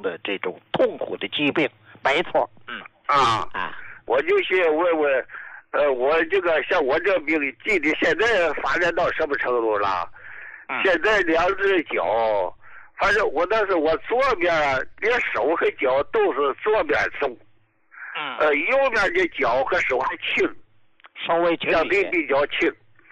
的这种痛苦的疾病。没错。 我就去问问，我这个像我这病，具体现在发展到什么程度了？现在两只脚，反正我那是我左边连手和脚都是左边重，右边的脚和手还轻， 稍微轻相对比较轻。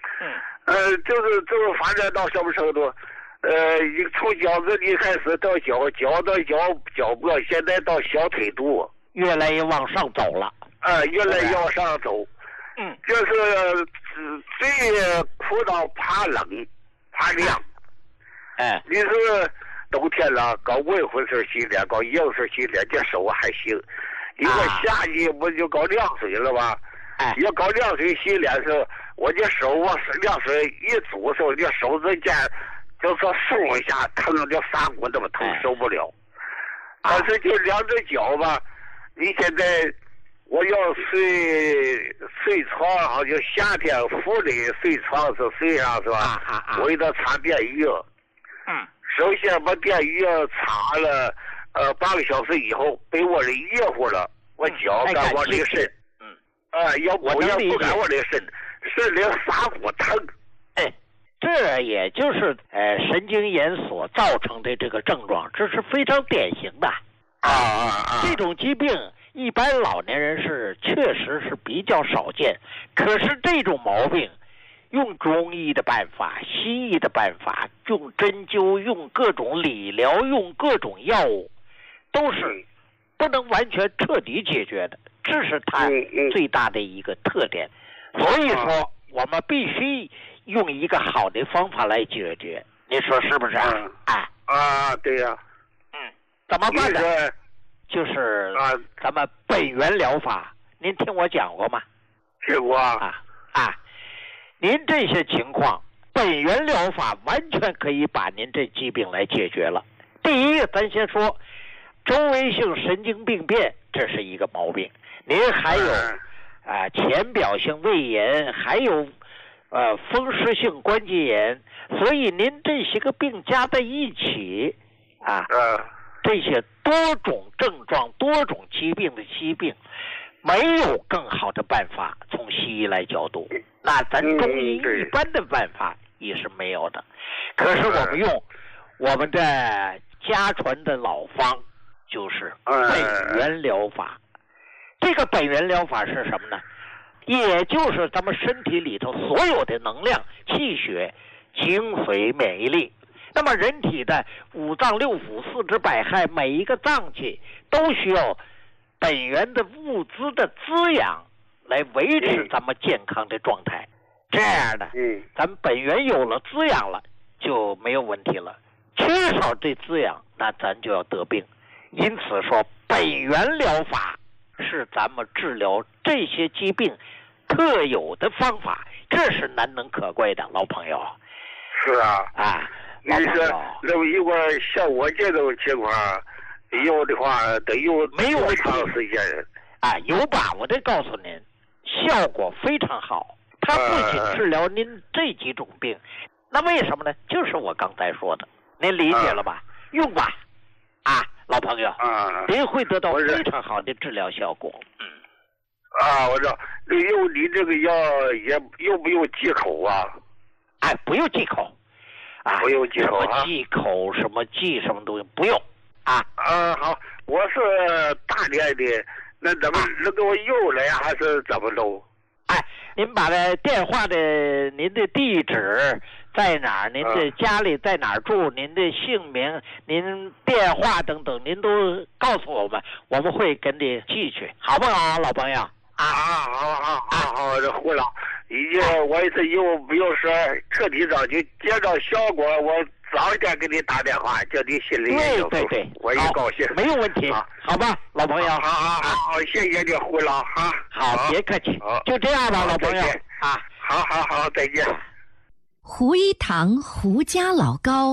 就是发展到什么程度？从脚趾底开始到脚，脚到脚脖，现在到小腿肚， 越来越往上走了。 越来越往上走。就是最苦恼怕冷怕凉。你是冬天了，搞温乎水洗脸，搞硬水洗脸，这手还行。一个夏季不就搞凉水了吗？要搞凉水洗脸时候，我这手往凉水一煮的时候，这手指尖就说松一下，疼的发骨那么疼，受不了。但是就两只脚吧，你现在我要睡床上，就夏天屋里睡床是睡上是吧？我给他擦电浴。首先把电浴擦了8个小时以后，被窝里热乎了，我脚敢往里伸。要不敢往里伸的发骨疼。 这也就是神经炎所造成的这个症状，这是非常典型的。这种疾病一般老年人确实是比较少见，可是这种毛病用中医的办法、西医的办法，用针灸、用各种理疗、用各种药物，都是不能完全彻底解决的，这是它最大的一个特点。所以说我们必须用一个好的方法来解决，你说是不是？ 对呀。 怎么办呢？就是咱们本源疗法，您听我讲过吗？ 听过。 您这些情况，本源疗法完全可以把您这疾病来解决了。第一个，咱先说周围性神经病变，这是一个毛病。您还有浅表性胃炎，还有风湿性关节炎，所以您这些个病加在一起这些多种症状、多种疾病的疾病，没有更好的办法从西医来角度，那咱中医一般的办法也是没有的。可是我们用我们的家传的老方，就是本源疗法。这个本源疗法是什么呢？也就是咱们身体里头所有的能量、气血、精髓、免疫力。那么人体的五脏六腑、四肢百骸，每一个脏器都需要本源的物资的滋养来维持咱们健康的状态。这样的咱们本源有了滋养了，就没有问题了。缺少这滋养，那咱就要得病。因此说本源疗法是咱们治疗这些疾病特有的方法，这是难能可贵的，老朋友。 是你说那么如果像我这种情况用的话，得用没有长时间有把握的告诉您，效果非常好。它不仅治疗您这几种病，那为什么呢？就是我刚才说的，您理解了吧？用吧，老朋友，您会得到非常好的治疗效果。 我知道。用你这个药也用不用忌口啊？ 不用忌口。 不用忌口什么忌口，什么忌什么东西不用。 好，我是大连的，那怎么能给我邮来还是怎么弄？ 您把这电话的您的地址在哪儿，您的家里在哪儿住，您的姓名、您电话等等，您都告诉我们，我们会给你寄去，好不好，老朋友？ 好，这胡了。我也是有时彻底早就接到效果，我早点给你打电话，叫你心里也有数。 对， 我也高兴。 没有问题，好吧，老朋友。 好，谢谢你胡了哈。 好，别客气，就这样吧，老朋友。 好，再见。 胡一堂胡家老高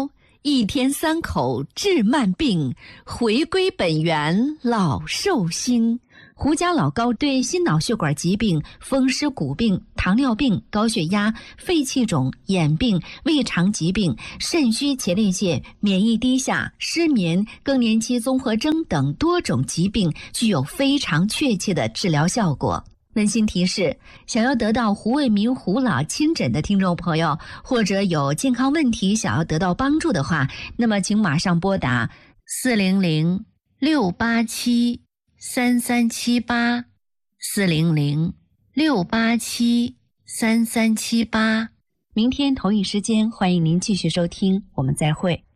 一天3口治慢病，回归本源老寿星。胡家老高对心脑血管疾病、风湿骨病、糖尿病、高血压、肺气肿、眼病、胃肠疾病、肾虚前列腺、免疫低下、失眠、更年期综合征等多种疾病具有非常确切的治疗效果。温馨提示：想要得到胡卫民胡老亲诊的听众朋友，或者有健康问题想要得到帮助的话，那么请马上拨打400-687-3378 400-687-3378。明天同一时间，欢迎您继续收听，我们再会。